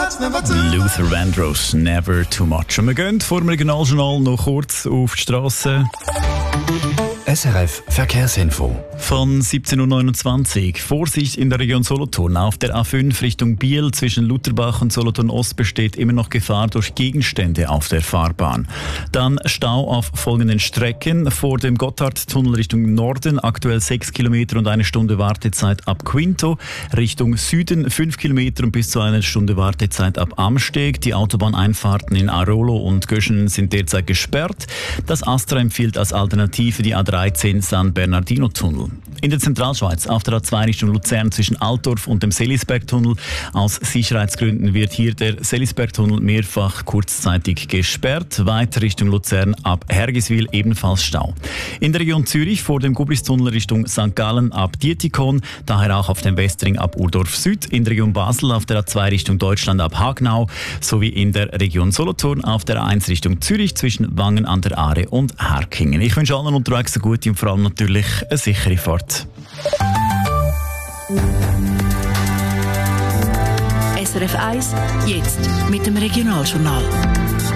Luther Vandross, Never Too Much. Und wir gehen vor dem Regionaljournal noch kurz auf die Strasse. SRF Verkehrsinfo. Von 17.29 Uhr. Vorsicht in der Region Solothurn. Auf der A5 Richtung Biel zwischen Lutherbach und Solothurn Ost besteht immer noch Gefahr durch Gegenstände auf der Fahrbahn. Dann Stau auf folgenden Strecken. Vor dem Gotthardtunnel Richtung Norden aktuell 6 Kilometer und 1 Stunde Wartezeit ab Quinto. Richtung Süden 5 Kilometer und bis zu 1 Stunde Wartezeit ab Amsteg. Die Autobahneinfahrten in Arolo und Göschen sind derzeit gesperrt. Das ASTRA empfiehlt als Alternative die A13 San Bernardino-Tunnel. In der Zentralschweiz auf der A2 Richtung Luzern zwischen Altdorf und dem Selisberg-Tunnel. Aus Sicherheitsgründen wird hier der Selisberg-Tunnel mehrfach kurzzeitig gesperrt. Weiter Richtung Luzern ab Hergiswil ebenfalls Stau. In der Region Zürich vor dem Gubris-Tunnel Richtung St. Gallen ab Dietikon, daher auch auf dem Westring ab Urdorf Süd. In der Region Basel auf der A2 Richtung Deutschland ab Hagnau sowie in der Region Solothurn auf der A1 Richtung Zürich zwischen Wangen an der Aare und Herkingen. Ich wünsche allen unterwegs eine gute und vor allem natürlich eine sichere Fahrt. SRF 1, jetzt mit dem Regionaljournal.